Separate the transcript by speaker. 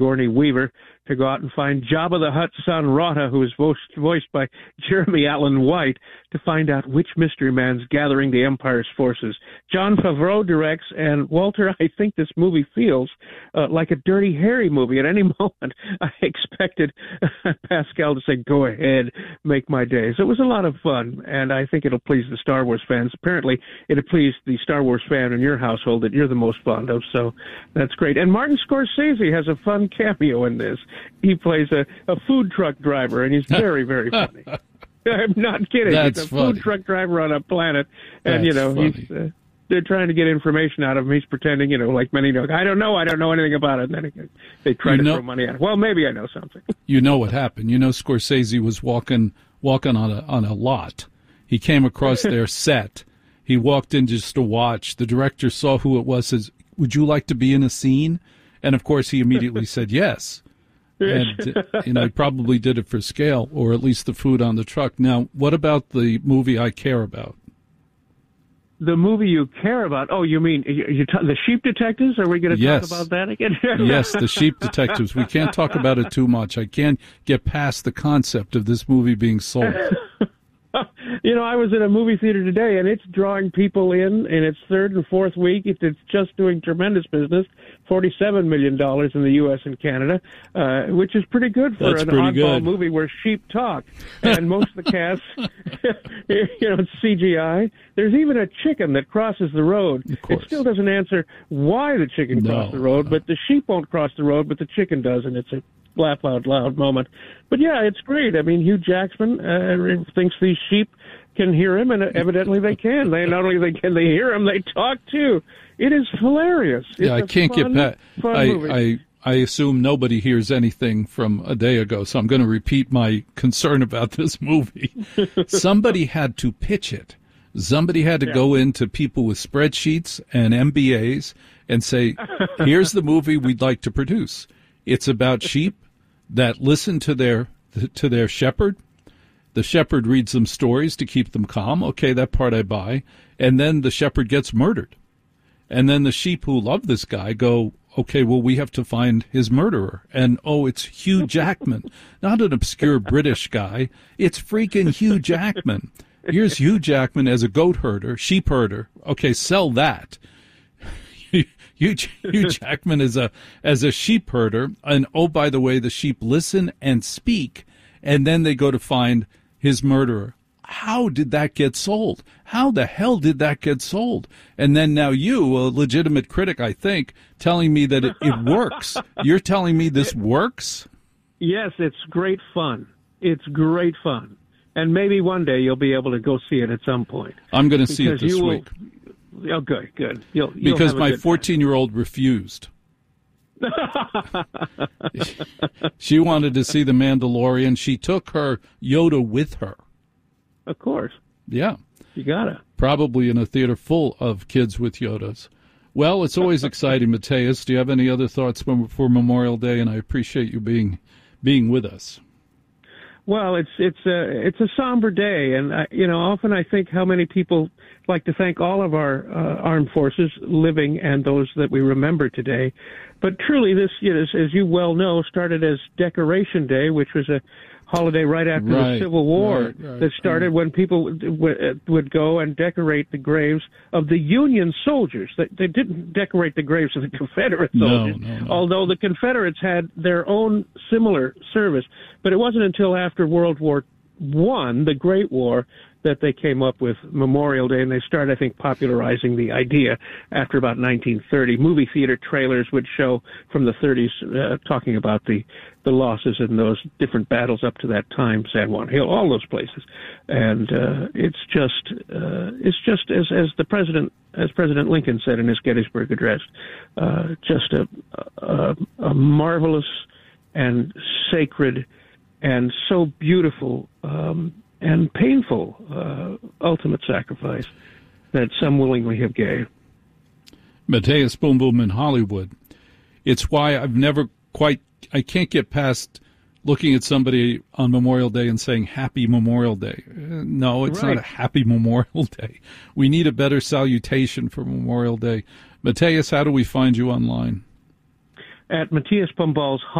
Speaker 1: Sigourney Weaver to go out and find Jabba the Hutt's son, Rata, who is voiced by Jeremy Allen White, to find out which mystery man's gathering the Empire's forces. Jon Favreau directs, and Walter, I think this movie feels like a Dirty Harry movie. At any moment, I expected Pascal to say, "Go ahead, make my day." So it was a lot of fun, and I think it'll please the Star Wars fans. Apparently, it'll please the Star Wars fan in your household that you're the most fond of, so that's great. And Martin Scorsese has a fun cameo in this. He plays a food truck driver, and he's very, very funny. I'm not kidding.
Speaker 2: That's
Speaker 1: he's a
Speaker 2: funny.
Speaker 1: food truck driver on a planet, and,
Speaker 2: That's
Speaker 1: he's they're trying to get information out of him. He's pretending, like many know, I don't know anything about it. And then they try to throw money at him. Well, maybe I know something.
Speaker 2: You know what happened. Scorsese was walking on a lot. He came across their set. He walked in just to watch. The director saw who it was, says, "Would you like to be in a scene?" And, of course, he immediately said yes. And, he probably did it for scale, or at least the food on the truck. Now, what about the movie I Care About?
Speaker 1: The movie you care about? Oh, you mean the Sheep Detectives? Are we going to talk about that again?
Speaker 2: Yes, the Sheep Detectives. We can't talk about it too much. I can't get past the concept of this movie being sold.
Speaker 1: I was in a movie theater today, and it's drawing people in its third and fourth week. It's just doing tremendous business, $47 million in the U.S. and Canada, which is pretty good for an oddball movie where sheep talk. And most of the cast, it's CGI. There's even a chicken that crosses the road. It still doesn't answer why the chicken crossed the road, but the sheep won't cross the road, but the chicken does, and it's a laugh out loud moment. But yeah, it's great. I mean, Hugh Jackman thinks these sheep can hear him, and evidently they can. They not only can they hear him, they talk too. It is hilarious.
Speaker 2: Yeah, I can't get past. I assume nobody hears anything from a day ago, so I'm going to repeat my concern about this movie. Somebody had to pitch it. Somebody had to go into people with spreadsheets and MBAs and say, "Here's the movie we'd like to produce. It's about sheep that listen to their shepherd. The shepherd reads them stories to keep them calm. Okay, that part I buy. And then the shepherd gets murdered. And then the sheep who love this guy go, okay, well, we have to find his murderer. And, it's Hugh Jackman. Not an obscure British guy. It's freaking Hugh Jackman. Here's Hugh Jackman as a goat herder, sheep herder. Okay, sell that. Hugh Jackman as a sheep herder. And, by the way, the sheep listen and speak. And then they go to find his murderer. How did that get sold? How the hell did that get sold? And then now you, a legitimate critic, I think, telling me that it works. You're telling me this works? Yes,
Speaker 1: it's great fun. It's great fun. And maybe one day you'll be able to go see it at some point.
Speaker 2: I'm going to see it this week.
Speaker 1: Oh, good. You'll
Speaker 2: because my 14-year-old refused. She wanted to see The Mandalorian. She took her Yoda with her.
Speaker 1: Of course.
Speaker 2: Yeah.
Speaker 1: You gotta.
Speaker 2: Probably in a theater full of kids with Yodas. Well, it's always exciting, Matthias. Do you have any other thoughts for Memorial Day? And I appreciate you being with us.
Speaker 1: Well, it's a somber day, and often I think how many people like to thank all of our armed forces, living and those that we remember today. But truly, this, as you well know, started as Decoration Day, which was a holiday right after the Civil War that started when people would go and decorate the graves of the Union soldiers. They didn't decorate the graves of the Confederate soldiers, although the Confederates had their own similar service. But it wasn't until after World War I, the Great War, that they came up with Memorial Day, and they started, I think, popularizing the idea after about 1930. Movie theater trailers would show from the 30s talking about the losses in those different battles up to that time, San Juan Hill, all those places. And it's just as President Lincoln said in his Gettysburg Address, just a marvelous and sacred and so beautiful and painful ultimate sacrifice that some willingly have gave.
Speaker 2: Matthias Boom Boom in Hollywood. It's why I can't get past looking at somebody on Memorial Day and saying Happy Memorial Day. No, it's not a Happy Memorial Day. We need a better salutation for Memorial Day. Matthias, how do we find you online?
Speaker 1: at Matthias Pomball's